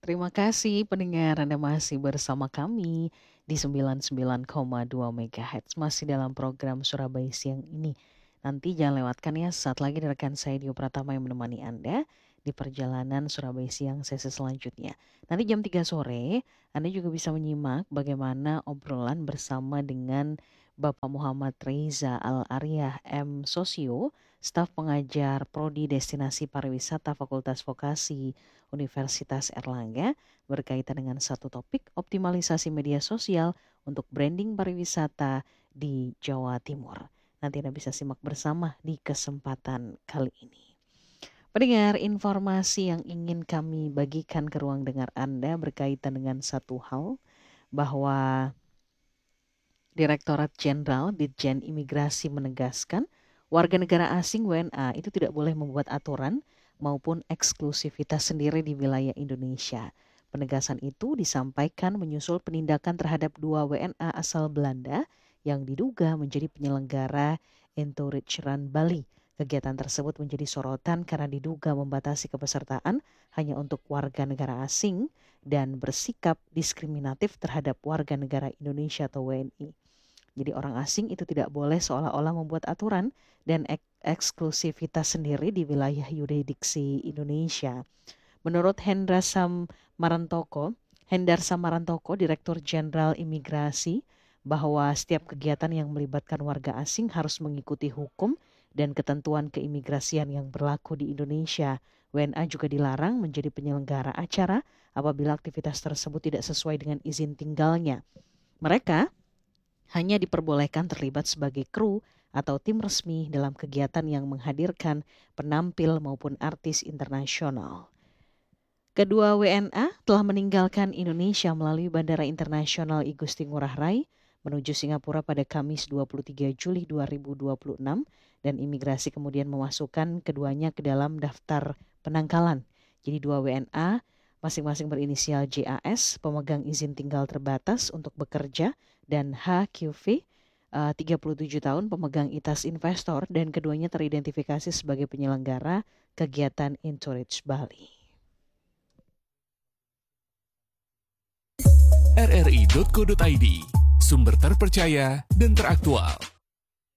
Terima kasih pendengar Anda masih bersama kami di 99,2 MHz masih dalam program Surabaya Siang ini. Nanti jangan lewatkan ya saat lagi rekan saya Dio Pratama yang menemani Anda di perjalanan Surabaya Siang sesi selanjutnya. Nanti jam 3 sore Anda juga bisa menyimak bagaimana obrolan bersama dengan Bapak Muhammad Reza Al-Aryah M. Sosio, staf pengajar Prodi Destinasi Pariwisata Fakultas Vokasi Universitas Erlangga berkaitan dengan satu topik optimalisasi media sosial untuk branding pariwisata di Jawa Timur. Nanti Anda bisa simak bersama di kesempatan kali ini. Pendengar, informasi yang ingin kami bagikan ke ruang dengar Anda berkaitan dengan satu hal bahwa Direktorat Jenderal Ditjen Imigrasi menegaskan warga negara asing WNA itu tidak boleh membuat aturan maupun eksklusivitas sendiri di wilayah Indonesia. Penegasan itu disampaikan menyusul penindakan terhadap 2 WNA asal Belanda yang diduga menjadi penyelenggara Entourage Run Bali. Kegiatan tersebut menjadi sorotan karena diduga membatasi kepesertaan hanya untuk warga negara asing dan bersikap diskriminatif terhadap warga negara Indonesia atau WNI. Jadi orang asing itu tidak boleh seolah-olah membuat aturan dan eksklusivitas sendiri di wilayah yurisdiksi Indonesia. Menurut Hendarsa Marantoko, Direktur Jenderal Imigrasi, bahwa setiap kegiatan yang melibatkan warga asing harus mengikuti hukum dan ketentuan keimigrasian yang berlaku di Indonesia. WNA juga dilarang menjadi penyelenggara acara apabila aktivitas tersebut tidak sesuai dengan izin tinggalnya. Mereka hanya diperbolehkan terlibat sebagai kru atau tim resmi dalam kegiatan yang menghadirkan penampil maupun artis internasional. Kedua WNA telah meninggalkan Indonesia melalui Bandara Internasional I Gusti Ngurah Rai menuju Singapura pada Kamis 23 Juli 2026 dan imigrasi kemudian memasukkan keduanya ke dalam daftar penangkalan. Jadi 2 WNA masing-masing berinisial JAS, pemegang izin tinggal terbatas untuk bekerja, dan HQV, 37 tahun, pemegang ITAS investor, dan keduanya teridentifikasi sebagai penyelenggara kegiatan Entourage Bali. rri.co.id, sumber terpercaya dan teraktual.